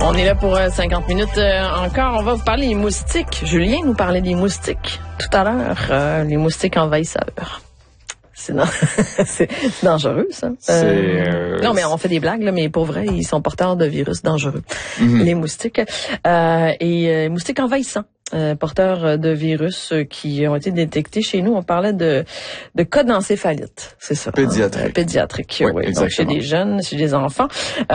On est là pour 50 minutes encore. On va vous parler des moustiques. Julien nous parlait des moustiques tout à l'heure. Les moustiques envahisseurs. C'est dangereux, ça. Non, mais on fait des blagues, là, mais pour vrai, ils sont porteurs de virus dangereux. Les moustiques. Et moustiques envahissants. Porteurs de virus qui ont été détectés chez nous. On parlait de cas d'encéphalite, c'est ça. Pédiatrique. Pédiatrique, oui. Donc chez des jeunes, chez des enfants.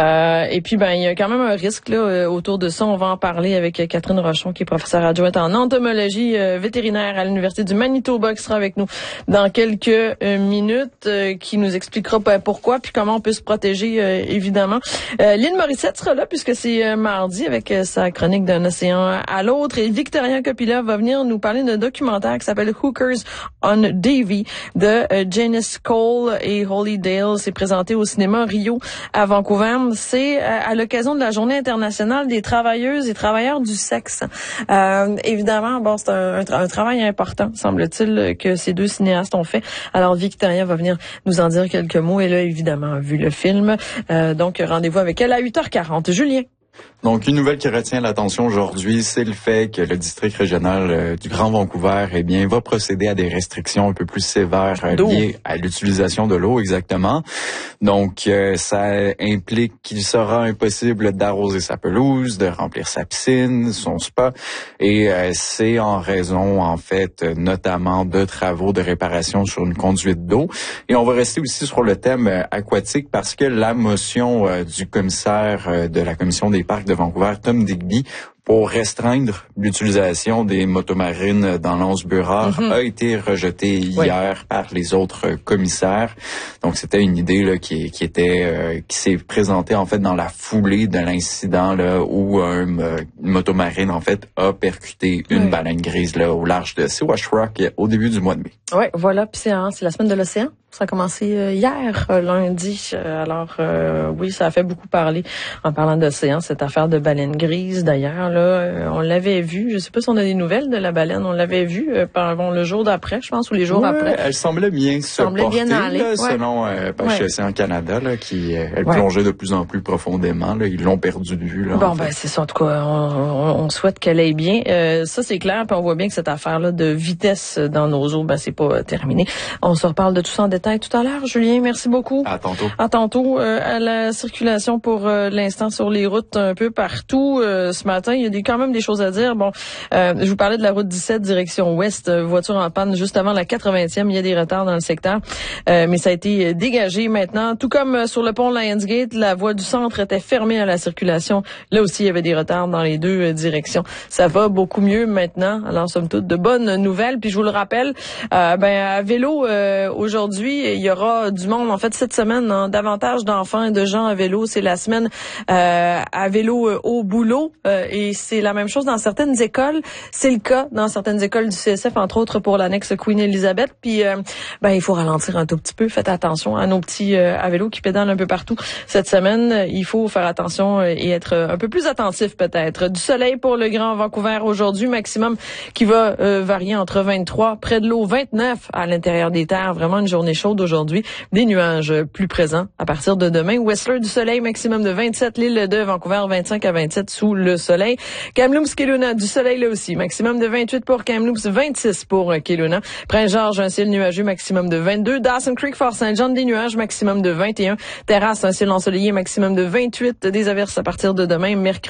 Et puis, il y a quand même un risque là autour de ça. On va en parler avec Catherine Rochon, qui est professeure adjointe en entomologie vétérinaire à l'Université du Manitoba, qui sera avec nous dans quelques minutes, qui nous expliquera pourquoi puis comment on peut se protéger, évidemment. Lynn Morissette sera là puisque c'est mardi avec sa chronique d'un océan à l'autre. Et Victorien Copila va venir nous parler d'un documentaire qui s'appelle Hookers on Davy de Janice Cole et Holly Dale. C'est présenté au cinéma Rio à Vancouver. C'est à l'occasion de la Journée internationale des travailleuses et travailleurs du sexe. Évidemment, c'est un travail important, semble-t-il, que ces deux cinéastes ont fait. Alors, Victorien va venir nous en dire quelques mots. Elle a évidemment vu le film. Donc, rendez-vous avec elle à 8h40. Julien. Donc, une nouvelle qui retient l'attention aujourd'hui, c'est le fait que le district régional du Grand Vancouver, va procéder à des restrictions un peu plus sévères liées à l'utilisation de l'eau, exactement. Donc, ça implique qu'il sera impossible d'arroser sa pelouse, de remplir sa piscine, son spa, et c'est en raison, en fait, notamment de travaux de réparation sur une conduite d'eau. Et on va rester aussi sur le thème aquatique parce que la motion du commissaire de la Commission des parcs de Vancouver, Tom Digby, pour restreindre l'utilisation des motomarines dans l'Anse-Burrard a été rejetée hier par les autres commissaires. Donc c'était une idée là qui s'est présentée en fait dans la foulée de l'incident là où une motomarine en fait a percuté une baleine grise là au large de Siwash Rock au début du mois de mai. Ouais, voilà, puis c'est la semaine de l'océan. Ça a commencé hier, lundi. Alors, oui, ça a fait beaucoup parler en parlant d'océan, cette affaire de baleine grise. D'ailleurs, là, on l'avait vu. Je sais pas si on a des nouvelles de la baleine. On l'avait vu le jour d'après, je pense, ou les jours après. Elle semblait bien se porter, là, selon Pêche Océan Canada, là, elle plongeait de plus en plus profondément. Là, ils l'ont perdu de vue. Là, c'est ça. En tout cas, on souhaite qu'elle aille bien. Ça, c'est clair. Puis on voit bien que cette affaire-là de vitesse dans nos eaux, c'est pas terminé. On se reparle de tout ça en détail tout à l'heure. Julien, merci beaucoup. À tantôt. À tantôt. À la circulation pour l'instant sur les routes un peu partout. Ce matin, il y a quand même des choses à dire. Je vous parlais de la route 17 direction ouest. Voiture en panne juste avant la 80e. Il y a des retards dans le secteur. Mais ça a été dégagé maintenant. Tout comme sur le pont Lionsgate, la voie du centre était fermée à la circulation. Là aussi, il y avait des retards dans les deux directions. Ça va beaucoup mieux maintenant. Alors, somme toute, de bonnes nouvelles. Puis je vous le rappelle, à vélo, aujourd'hui, il y aura du monde, en fait, cette semaine, davantage d'enfants et de gens à vélo. C'est la semaine à vélo au boulot et c'est la même chose dans certaines écoles. C'est le cas dans certaines écoles du CSF, entre autres pour l'annexe Queen Elizabeth. Puis, il faut ralentir un tout petit peu. Faites attention à nos petits à vélo qui pédalent un peu partout. Cette semaine, il faut faire attention et être un peu plus attentif peut-être. Du soleil pour le Grand Vancouver aujourd'hui, maximum qui va varier entre 23, près de l'eau 29 à l'intérieur des terres. Vraiment une journée chaude aujourd'hui. Des nuages plus présents à partir de demain. Whistler, du soleil, maximum de 27. L'île de Vancouver, 25 à 27 sous le soleil. Kamloops, Kelowna, du soleil là aussi. Maximum de 28 pour Kamloops, 26 pour Kelowna. Prince-Georges, un ciel nuageux, maximum de 22. Dawson Creek, Fort-Saint-John, des nuages, maximum de 21. Terrasse, un ciel ensoleillé, maximum de 28. Des averses à partir de demain, mercredi.